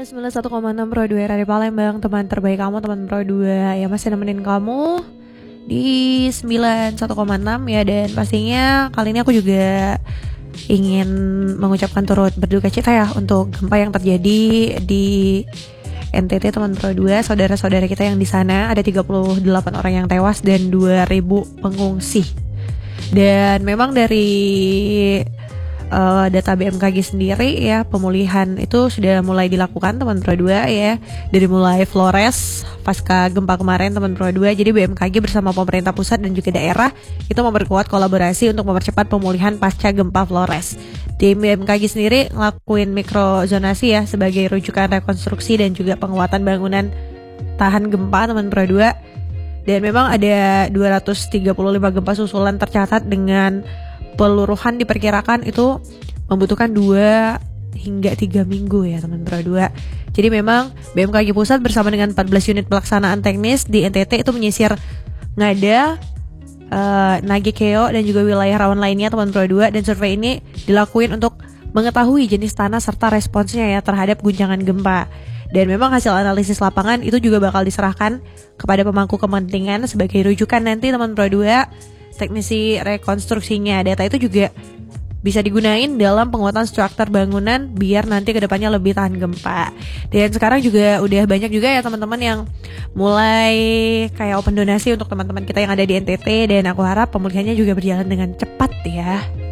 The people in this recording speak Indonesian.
91,6 Pro 2 Radio Palembang, teman terbaik kamu, teman Pro 2 yang masih nemenin kamu di 91,6 ya. Dan pastinya kali ini aku juga ingin mengucapkan turut berduka cita ya untuk gempa yang terjadi di NTT, teman Pro 2, saudara-saudara kita yang di sana. Ada 38 orang yang tewas dan 2.000 pengungsi. Dan memang dari data BMKG sendiri ya, pemulihan itu sudah mulai dilakukan, teman Pro 2 ya. Dari mulai Flores pasca gempa kemarin, teman Pro 2. Jadi BMKG bersama pemerintah pusat dan juga daerah itu memperkuat kolaborasi untuk mempercepat pemulihan pasca gempa Flores. Tim BMKG sendiri ngelakuin mikrozonasi ya sebagai rujukan rekonstruksi dan juga penguatan bangunan tahan gempa, teman Pro 2. Dan memang ada 235 gempa susulan tercatat dengan peluruhan diperkirakan itu membutuhkan 2 hingga 3 minggu ya, teman Pro 2. Jadi memang BMKG Pusat bersama dengan 14 unit pelaksanaan teknis di NTT itu menyisir Ngada, Nagekeo dan juga wilayah rawan lainnya, teman Pro 2. Dan survei ini dilakuin untuk mengetahui jenis tanah serta responsnya ya terhadap guncangan gempa. Dan memang hasil analisis lapangan itu juga bakal diserahkan kepada pemangku kepentingan sebagai rujukan nanti, teman Pro 2. Teknisi rekonstruksinya. Data itu juga bisa digunain dalam penguatan struktur bangunan biar nanti kedepannya lebih tahan gempa. Dan sekarang juga udah banyak juga ya teman-teman yang mulai kayak open donasi untuk teman-teman kita yang ada di NTT. Dan aku harap pemulihannya juga berjalan dengan cepat ya.